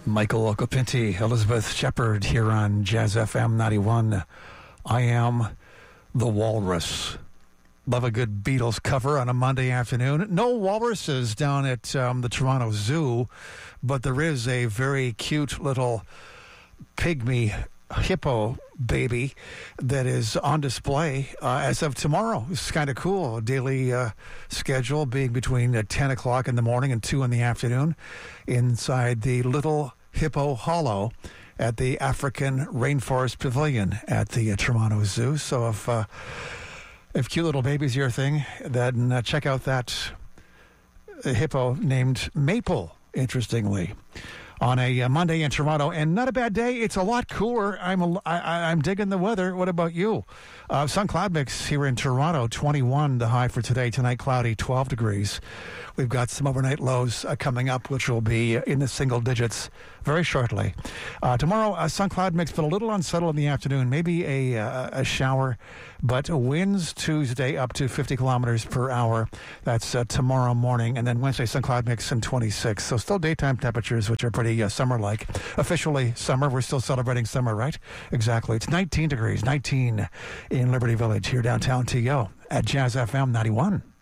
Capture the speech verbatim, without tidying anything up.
Michael Ocopinti, Elizabeth Shepard here on Jazz F M ninety-one. I am the Walrus. Love a good Beatles cover on a Monday afternoon. No walruses down at um, the Toronto Zoo, but there is a very cute little pygmy hippo baby that is on display uh, as of tomorrow. It's kind of cool. Daily uh, schedule being between uh, ten o'clock in the morning and two in the afternoon inside the Little Hippo Hollow at the African Rainforest Pavilion at the uh, Toronto Zoo. So if uh, if cute little baby's your thing, then uh, check out that hippo named Maple, interestingly, on a uh, Monday in Toronto. And not a bad day. It's a lot cooler. I'm a, I, I'm digging the weather. What about you? Uh, sun cloud mix here in Toronto, twenty-one the high for today. Tonight, cloudy, twelve degrees. We've got some overnight lows uh, coming up, which will be in the single digits very shortly. Uh, tomorrow, a sun cloud mix, but a little unsettled in the afternoon. Maybe a, uh, a shower, but winds Tuesday up to fifty kilometers per hour. That's uh, tomorrow morning. And then Wednesday, sun cloud mix and twenty-six. So still daytime temperatures, which are pretty uh, summer-like. Officially summer. We're still celebrating summer, right? Exactly. It's nineteen degrees, nineteen in Liberty Village here downtown T O at Jazz F M ninety-one.